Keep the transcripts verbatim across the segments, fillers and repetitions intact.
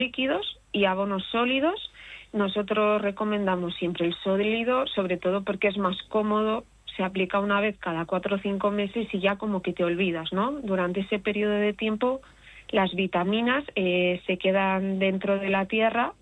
líquidos y abonos sólidos. Nosotros recomendamos siempre el sólido, sobre todo porque es más cómodo, se aplica una vez cada cuatro o cinco meses y ya como que te olvidas, ¿no? Durante ese periodo de tiempo las vitaminas eh, se quedan dentro de la tierra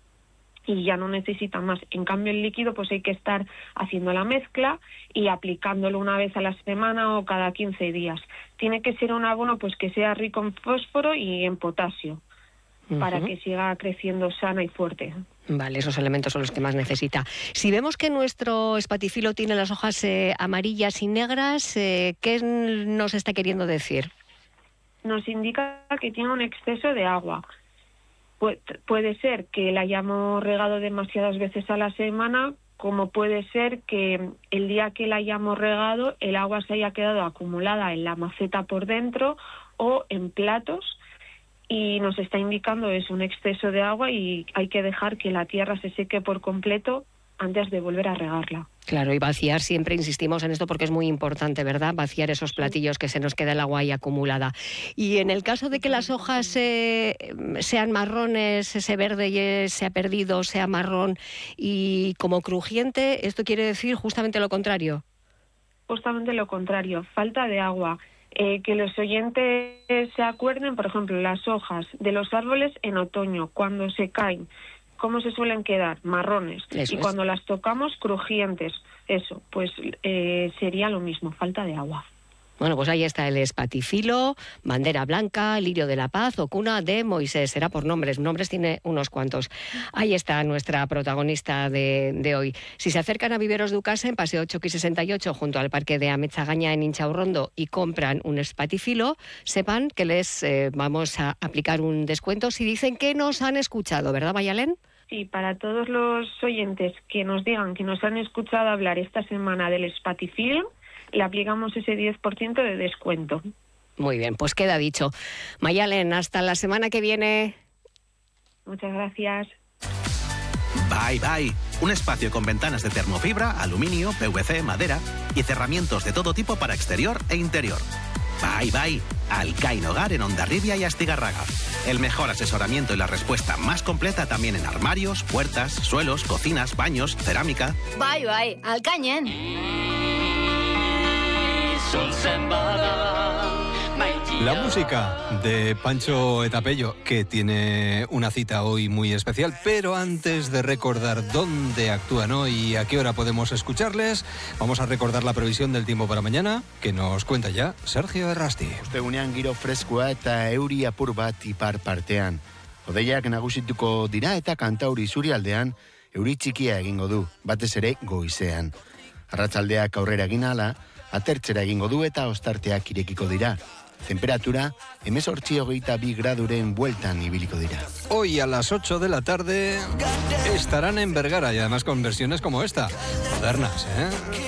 y ya no necesitan más. En cambio el líquido pues hay que estar haciendo la mezcla y aplicándolo una vez a la semana o cada quince días. Tiene que ser un abono pues que sea rico en fósforo y en potasio, uh-huh, para que siga creciendo sana y fuerte. Vale, esos elementos son los que más necesita. Si vemos que nuestro espatifilo tiene las hojas eh, amarillas y negras, eh, ¿qué nos está queriendo decir? Nos indica que tiene un exceso de agua. Pu- puede ser que la hayamos regado demasiadas veces a la semana, como puede ser que el día que la hayamos regado el agua se haya quedado acumulada en la maceta por dentro o en platos, y nos está indicando es un exceso de agua y hay que dejar que la tierra se seque por completo antes de volver a regarla. Claro, y vaciar, siempre insistimos en esto porque es muy importante, ¿verdad? Vaciar esos platillos que se nos queda el agua ahí acumulada. Y en el caso de que las hojas eh, sean marrones, ese verde se ha perdido, sea marrón y como crujiente, ¿esto quiere decir justamente lo contrario? Justamente lo contrario, falta de agua. Eh, que los oyentes se acuerden, por ejemplo, las hojas de los árboles en otoño, cuando se caen, ¿cómo se suelen quedar? Marrones. Eso y es. Cuando las tocamos, crujientes. Eso, pues eh, sería lo mismo, falta de agua. Bueno, pues ahí está el espatifilo, bandera blanca, lirio de la paz o cuna de Moisés. Será por nombres, nombres tiene unos cuantos. Ahí está nuestra protagonista de, de hoy. Si se acercan a Viveros Ducasa en Paseo ocho y sesenta y ocho junto al Parque de Ametzagaña en Inchaurrondo y compran un espatifilo, sepan que les eh, vamos a aplicar un descuento si dicen que nos han escuchado, ¿verdad, Mayalén? Sí, para todos los oyentes que nos digan que nos han escuchado hablar esta semana del espatifilo, le aplicamos ese diez por ciento de descuento. Muy bien, pues queda dicho. Mayalén, hasta la semana que viene. Muchas gracias. Bye Bye, un espacio con ventanas de termofibra, aluminio, P V C, madera y cerramientos de todo tipo para exterior e interior. Bye Bye, Alcain Hogar en Hondarribia y Astigarraga. El mejor asesoramiento y la respuesta más completa también en armarios, puertas, suelos, cocinas, baños, cerámica. Bye Bye, Alcainen. La música de Pancho Etapello, que tiene una cita hoy muy especial, pero antes de recordar dónde actúan hoy y a qué hora podemos escucharles, vamos a recordar la previsión del tiempo para mañana, que nos cuenta ya Sergio Errasti. Ostegunean giro freskoa eta euri apur bat ipar partean. Hodeiak nagusituko dira eta Kantauri isurialdean euri txikia egingo du, batez ere goizean. Arratsaldeak aurrera egin ahala, atertzera egingo du eta ostarteak irekiko dira. Temperatura, hemezortzi hogeita bi graduren bueltan ibiliko dira. Hoy a las ocho de la tarde estarán en Vergara y además con versiones como esta, modernas, ¿eh?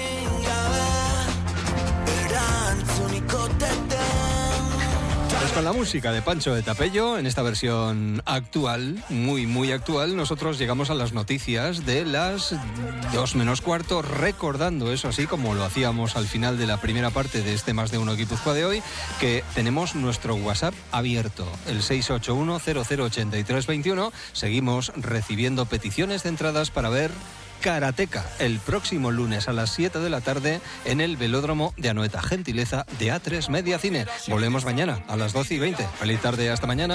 Pues con la música de Pancho Etapello, en esta versión actual, muy, muy actual, nosotros llegamos a las noticias de las dos menos cuarto, recordando eso así como lo hacíamos al final de la primera parte de este Más de Uno Guipúzcoa de hoy, que tenemos nuestro WhatsApp abierto, el seis ocho uno cero cero ocho tres dos uno. Seguimos recibiendo peticiones de entradas para ver Karateka el próximo lunes a las siete de la tarde en el Velódromo de Anoeta, gentileza de A tres Media Cine. Volvemos mañana a las doce y veinte. Feliz tarde, hasta mañana.